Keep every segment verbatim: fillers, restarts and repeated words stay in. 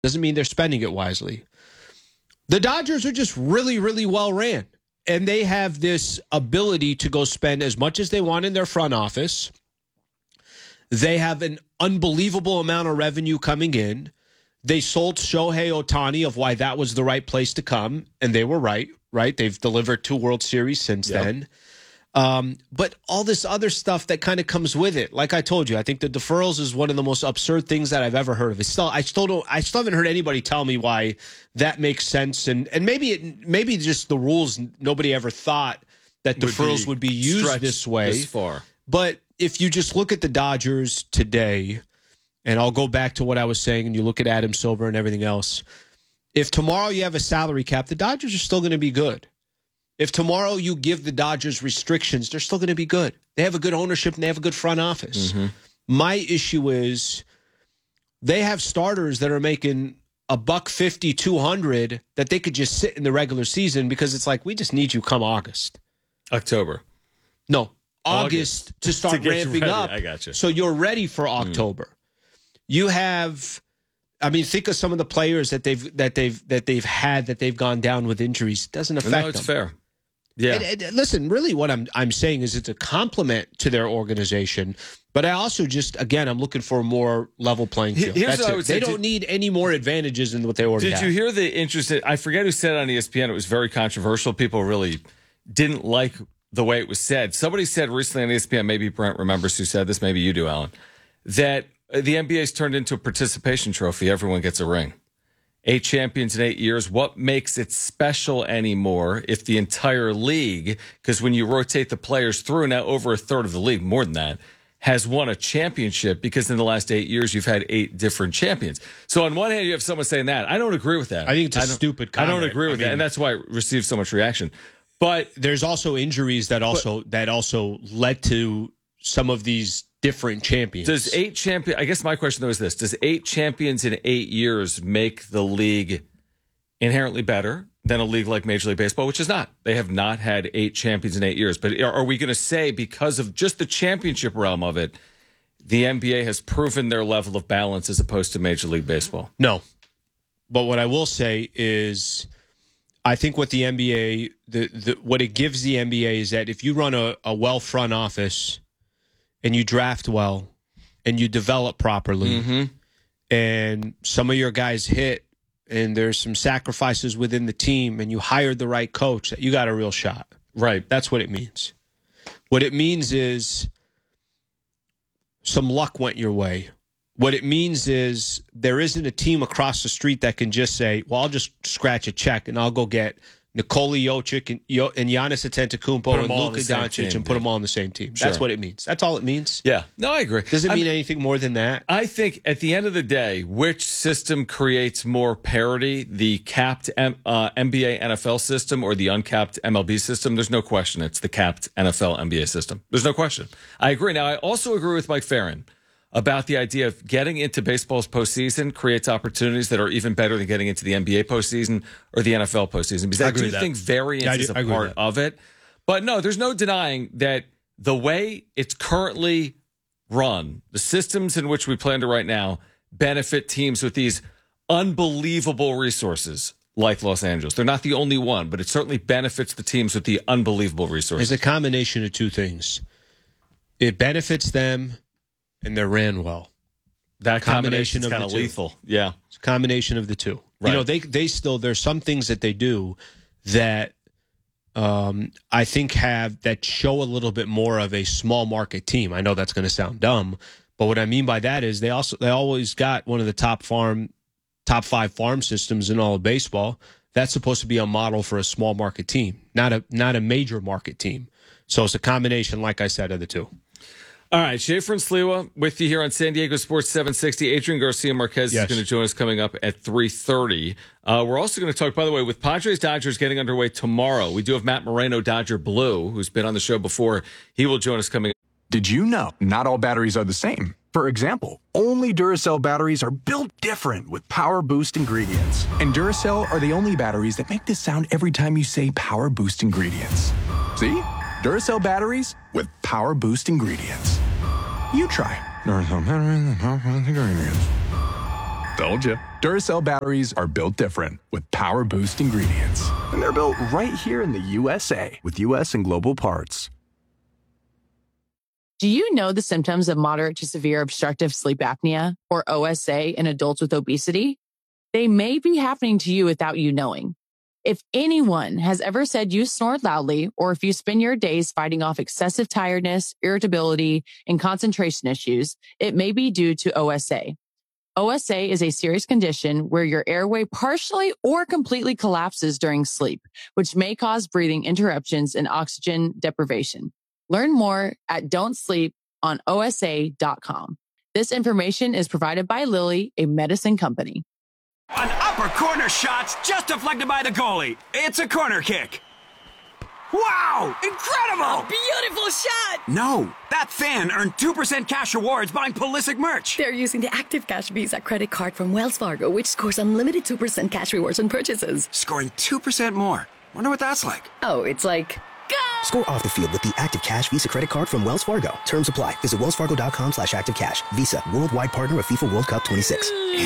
Doesn't mean they're spending it wisely. The Dodgers are just really, really well ran. And they have this ability to go spend as much as they want in their front office. They have an unbelievable amount of revenue coming in. They sold Shohei Ohtani of why that was the right place to come, and they were right, right? They've delivered two World Series since yep. then. Um, but all this other stuff that kind of comes with it, like I told you, I think the deferrals is one of the most absurd things that I've ever heard of. It's still, I still don't, I still haven't heard anybody tell me why that makes sense. And and maybe it, maybe just the rules. Nobody ever thought that would deferrals be would be used this way. This far. But if you just look at the Dodgers today, and I'll go back to what I was saying, and you look at Adam Silver and everything else. If tomorrow you have a salary cap, the Dodgers are still going to be good. If tomorrow you give the Dodgers restrictions, they're still going to be good. They have a good ownership and they have a good front office. Mm-hmm. My issue is they have starters that are making a buck fifty, two hundred that they could just sit in the regular season because it's like, we just need you come August. October. No, August, August. to start to ramping up. I got you. So you're ready for October. Mm. You have, I mean, think of some of the players that they've that they've that they've had that they've gone down with injuries. It doesn't affect them. No, it's them. Fair. Yeah. And, and listen, really, what I'm I'm saying is it's a compliment to their organization, but I also just again I'm looking for a more level playing field. Here's That's what it. I would say. They don't did, need any more advantages than what they already did have. Did you hear the interesting? I forget who said it on E S P N. It was very controversial. People really didn't like the way it was said. Somebody said recently on E S P N. Maybe Brent remembers who said this. Maybe you do, Alan. That the N B A's turned into a participation trophy. Everyone gets a ring. Eight champions in eight years. What makes it special anymore if the entire league, because when you rotate the players through, now over a third of the league, more than that, has won a championship because in the last eight years, you've had eight different champions. So on one hand, you have someone saying that. I don't agree with that. I think it's a stupid comment. I don't agree with I mean, that. And that's why it received so much reaction. But there's also injuries that also but, that also led to some of these different champions. Does eight champion? I guess my question though is this: does eight champions in eight years make the league inherently better than a league like Major League Baseball, which is not? They have not had eight champions in eight years. But are we going to say because of just the championship realm of it, the N B A has proven their level of balance as opposed to Major League Baseball? No. But what I will say is, I think what the N B A, the, the what it gives the N B A is that if you run a, a well front office and you draft well and you develop properly mm-hmm. and some of your guys hit and there's some sacrifices within the team and you hired the right coach, that you got a real shot. Right. That's what it means. What it means is some luck went your way. What it means is there isn't a team across the street that can just say, well, I'll just scratch a check and I'll go get Nikola Jokic and, and Giannis Antetokounmpo and Luka Doncic and put them all on the same team. Sure. That's what it means. That's all it means. Yeah. No, I agree. Does it I mean mean, anything more than that? I think at the end of the day, which system creates more parity, the capped uh, N B A N F L system or the uncapped M L B system? There's no question. It's the capped N F L N B A system. There's no question. I agree. Now, I also agree with Mike Farron about the idea of getting into baseball's postseason creates opportunities that are even better than getting into the N B A postseason or the N F L postseason. Because I, I do think variance yeah, do, is a part of it. But no, there's no denying that the way it's currently run, the systems in which we play under right now, benefit teams with these unbelievable resources like Los Angeles. They're not the only one, but it certainly benefits the teams with the unbelievable resources. It's a combination of two things. It benefits them, and they're ran well. That combination is kind of lethal. Yeah. It's a combination of the two. Right. You know, they they still, there's some things that they do that um, I think have, that show a little bit more of a small market team. I know that's going to sound dumb, but what I mean by that is they also, they always got one of the top farm, top five farm systems in all of baseball. That's supposed to be a model for a small market team, not a, not a major market team. So it's a combination, like I said, of the two. All right, Schaefer and Sliwa with you here on San Diego Sports seven sixty. Adrian Garcia-Marquez yes. is going to join us coming up at three thirty. Uh, we're also going to talk, by the way, with Padres-Dodgers getting underway tomorrow. We do have Matt Moreno, Dodger Blue, who's been on the show before. He will join us coming up. Did you know not all batteries are the same? For example, only Duracell batteries are built different with Power Boost ingredients. And Duracell are the only batteries that make this sound every time you say Power Boost ingredients. See? Duracell batteries with Power Boost ingredients. You try. Duracell batteries with Power Boost ingredients. Told you. Duracell batteries are built different with Power Boost ingredients. And they're built right here in the U S A with U S and global parts. Do you know the symptoms of moderate to severe obstructive sleep apnea, or O S A, in adults with obesity? They may be happening to you without you knowing. If anyone has ever said you snore loudly, or if you spend your days fighting off excessive tiredness, irritability, and concentration issues, it may be due to O S A. O S A is a serious condition where your airway partially or completely collapses during sleep, which may cause breathing interruptions and oxygen deprivation. Learn more at don't sleep on O S A dot com. This information is provided by Lilly, a medicine company. An upper corner shot's just deflected by the goalie. It's a corner kick. Wow! Incredible! A beautiful shot! No, that fan earned two percent cash rewards buying Pulisic merch. They're using the Active Cash Visa credit card from Wells Fargo, which scores unlimited two percent cash rewards on purchases. Scoring two percent more. Wonder what that's like. Oh, it's like... Go! Score off the field with the Active Cash Visa credit card from Wells Fargo. Terms apply. Visit wellsfargo.com slash active cash. Visa, worldwide partner of FIFA World Cup twenty-six.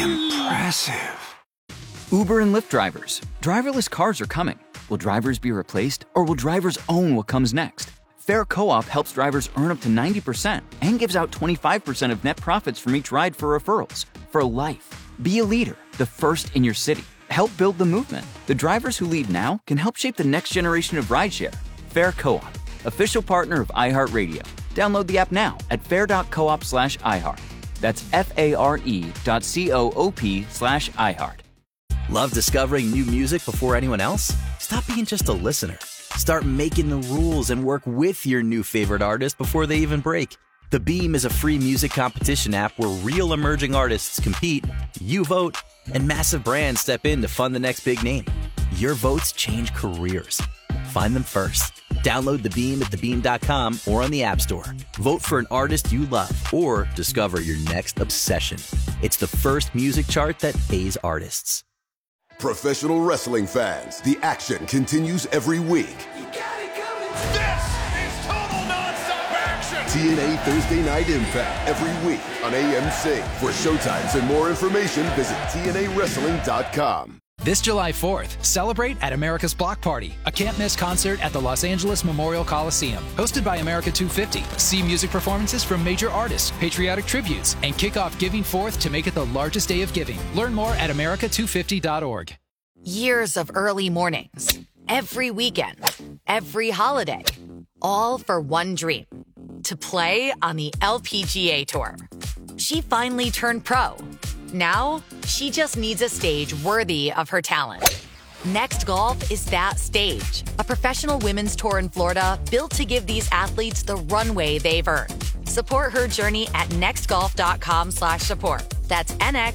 Impressive. Uber and Lyft drivers. Driverless cars are coming. Will drivers be replaced, or will drivers own what comes next? Fair Co-op helps drivers earn up to ninety percent and gives out twenty-five percent of net profits from each ride for referrals. For life. Be a leader, the first in your city. Help build the movement. The drivers who lead now can help shape the next generation of rideshare. Fair Co-op, official partner of iHeartRadio. Download the app now at fair.coop slash iHeart. That's F-A-R-E dot C-O-O-P slash iHeart. Love discovering new music before anyone else? Stop being just a listener. Start making the rules and work with your new favorite artist before they even break. The Beam is a free music competition app where real emerging artists compete, you vote, and massive brands step in to fund the next big name. Your votes change careers. Find them first. Download The Beam at the beam dot com or on the App Store. Vote for an artist you love or discover your next obsession. It's the first music chart that pays artists. Professional wrestling fans, the action continues every week. You got it coming. This is total nonstop action. T N A Thursday Night Impact every week on A M C. For showtimes and more information, visit T N A wrestling dot com. This July fourth, celebrate at America's Block Party, a can't-miss concert at the Los Angeles Memorial Coliseum. Hosted by America two fifty, see music performances from major artists, patriotic tributes, and kick off Giving Fourth to make it the largest day of giving. Learn more at America two fifty dot org. Years of early mornings, every weekend, every holiday, all for one dream, to play on the L P G A Tour. She finally turned pro. Now, she just needs a stage worthy of her talent. Next Golf is that stage. A professional women's tour in Florida built to give these athletes the runway they've earned. Support her journey at nextgolf.com slash support. That's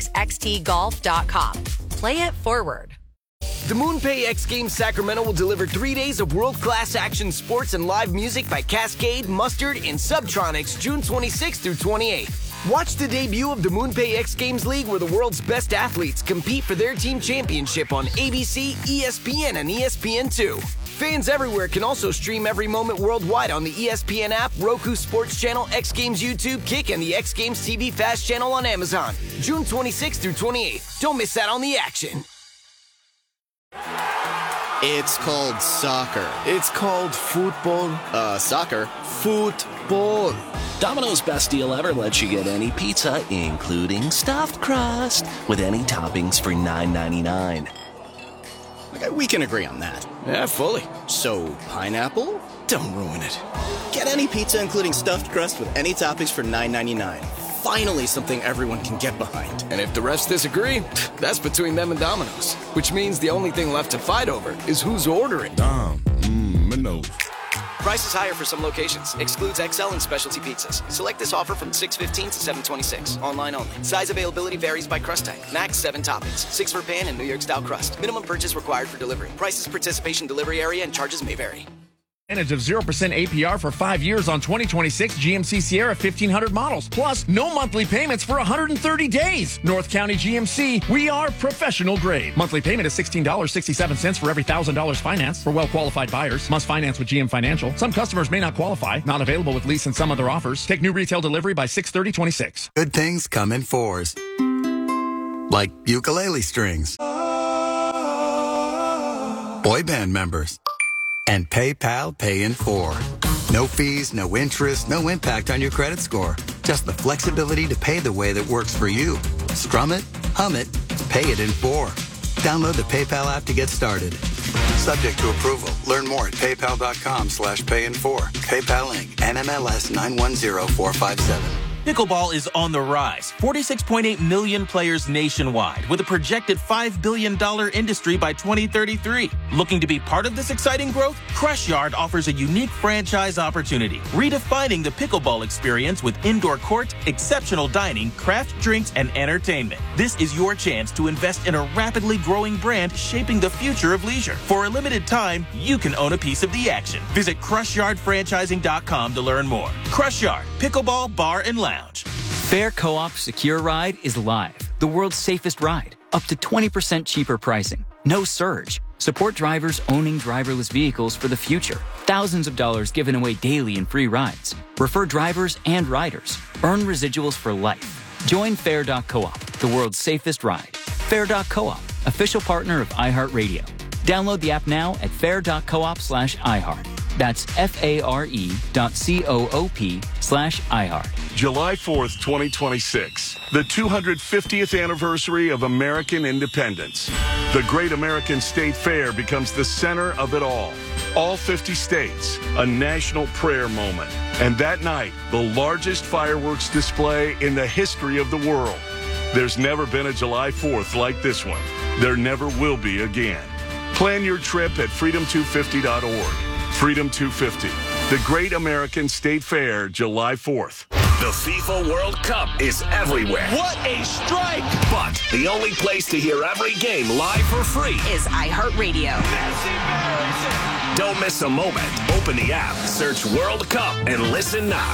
nxxt golf dot com. Play it forward. The MoonPay X Games Sacramento will deliver three days of world-class action sports and live music by Cascade, Mustard, and Subtronics June twenty-sixth through twenty-eighth. Watch the debut of the MoonPay X Games League, where the world's best athletes compete for their team championship on A B C, E S P N, and E S P N two. Fans everywhere can also stream every moment worldwide on the E S P N app, Roku Sports Channel, X Games YouTube, Kick, and the X Games T V Fast Channel on Amazon. June twenty-sixth through twenty-eighth. Don't miss out on the action. It's called soccer. It's called football. Uh, soccer. Football. Domino's best deal ever lets you get any pizza, including stuffed crust, with any toppings for nine ninety-nine. Okay, we can agree on that. Yeah, fully. So, pineapple? Don't ruin it. Get any pizza, including stuffed crust, with any toppings for nine ninety-nine. Finally, something everyone can get behind. And if the refs disagree, that's between them and Domino's. Which means the only thing left to fight over is who's ordering. Dom, mmm, no. Price is higher for some locations. Excludes X L and specialty pizzas. Select this offer from six fifteen to seven twenty-six. Online only. Size availability varies by crust type. Max seven toppings. Six for pan and New York style crust. Minimum purchase required for delivery. Prices, participation, delivery area, and charges may vary. Advantage of zero percent A P R for five years on twenty twenty-six G M C Sierra fifteen hundred models. Plus, no monthly payments for one hundred thirty days. North County G M C, we are professional grade. Monthly payment is sixteen dollars and sixty-seven cents for every one thousand dollars financed for well-qualified buyers. Must finance with G M Financial. Some customers may not qualify. Not available with lease and some other offers. Take new retail delivery by six thirty twenty-six. Good things come in fours. Like ukulele strings, boy band members, and PayPal Pay in four. No fees, no interest, no impact on your credit score. Just the flexibility to pay the way that works for you. Strum it, hum it, pay it in four. Download the PayPal app to get started. Subject to approval. Learn more at paypal.com slash pay in four. PayPal Incorporated. N M L S nine one zero four five seven. Pickleball is on the rise. forty-six point eight million players nationwide, with a projected five billion dollars industry by twenty thirty-three. Looking to be part of this exciting growth? Crush Yard offers a unique franchise opportunity, redefining the pickleball experience with indoor court, exceptional dining, craft drinks, and entertainment. This is your chance to invest in a rapidly growing brand shaping the future of leisure. For a limited time, you can own a piece of the action. Visit crush yard franchising dot com to learn more. Crush Yard, pickleball, bar, and lounge. Fair Co-op Secure Ride is live. The world's safest ride. Up to twenty percent cheaper pricing. No surge. Support drivers owning driverless vehicles for the future. Thousands of dollars given away daily in free rides. Refer drivers and riders. Earn residuals for life. Join Fair dot Co-op, the world's safest ride. Fair dot Co-op, official partner of iHeartRadio. Download the app now at fair dot coop slash iHeart. That's F-A-R-E dot C-O-O-P slash iHeart. July fourth, twenty twenty-six, the two hundred fiftieth anniversary of American independence. The Great American State Fair becomes the center of it all. All fifty states, a national prayer moment. And that night, the largest fireworks display in the history of the world. There's never been a July fourth like this one. There never will be again. Plan your trip at freedom two fifty dot org. Freedom two fifty, the Great American State Fair, July fourth. The FIFA World Cup is everywhere. What a strike! But the only place to hear every game live for free is iHeartRadio. Don't miss a moment. Open the app, search World Cup, and listen now.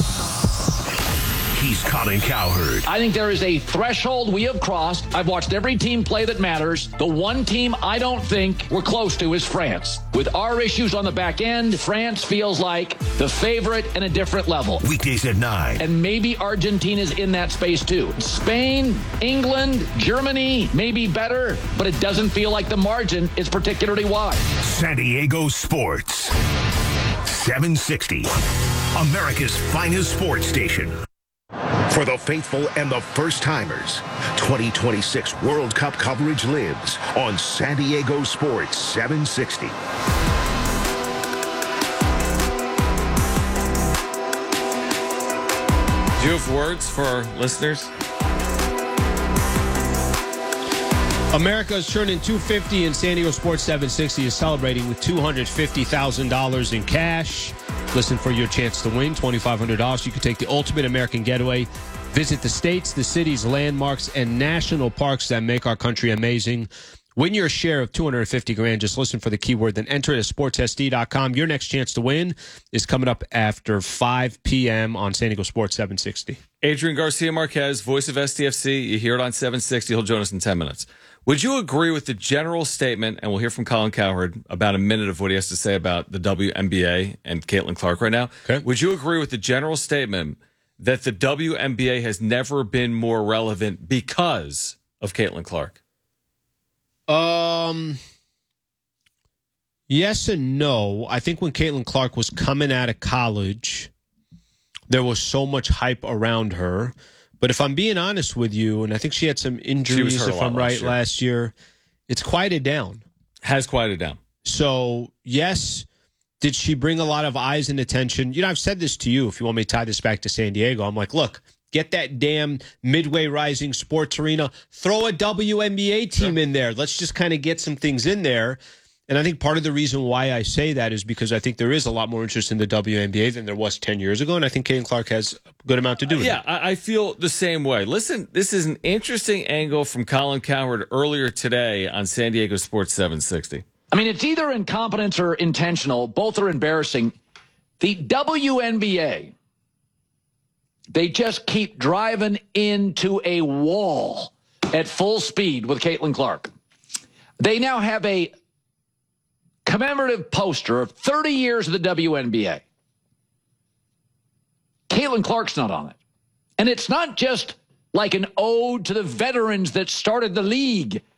He's Colin Cowherd. I think there is a threshold we have crossed. I've watched every team play that matters. The one team I don't think we're close to is France. With our issues on the back end, France feels like the favorite in a different level. Weekdays at nine. And maybe Argentina's in that space too. Spain, England, Germany may be better, but it doesn't feel like the margin is particularly wide. San Diego Sports. seven sixty. America's finest sports station. For the faithful and the first-timers, twenty twenty-six World Cup coverage lives on San Diego Sports seven sixty. Do you have words for our listeners? America is turning two hundred fifty dollars, and San Diego Sports seven sixty is celebrating with two hundred fifty thousand dollars in cash. Listen for your chance to win twenty-five hundred dollars. You can take the ultimate American getaway. Visit the states, the cities, landmarks, and national parks that make our country amazing. Win your share of two hundred fifty grand. Just listen for the keyword, then enter it at sports s d dot com. Your next chance to win is coming up after five p.m. on San Diego Sports seven sixty. Adrian Garcia Marquez, voice of S T F C. You hear it on seven sixty. He'll join us in ten minutes. Would you agree with the general statement, and we'll hear from Colin Cowherd about a minute of what he has to say about the W N B A and Caitlin Clark right now. Okay. Would you agree with the general statement that the W N B A has never been more relevant because of Caitlin Clark? Um, yes and no. I think when Caitlin Clark was coming out of college, there was so much hype around her. But if I'm being honest with you, and I think she had some injuries, if I'm right, last year, it's quieted down. Has quieted down. So, yes, did she bring a lot of eyes and attention? You know, I've said this to you. If you want me to tie this back to San Diego, I'm like, look, get that damn Midway Rising Sports Arena. Throw a W N B A team sure. in there. Let's just kind of get some things in there. And I think part of the reason why I say that is because I think there is a lot more interest in the W N B A than there was ten years ago, and I think Caitlin Clark has a good amount to do with yeah, it. Yeah, I feel the same way. Listen, this is an interesting angle from Colin Cowherd earlier today on San Diego Sports seven sixty. I mean, it's either incompetence or intentional. Both are embarrassing. The W N B A, they just keep driving into a wall at full speed with Caitlin Clark. They now have a commemorative poster of thirty years of the W N B A. Caitlin Clark's not on it. And it's not just like an ode to the veterans that started the league.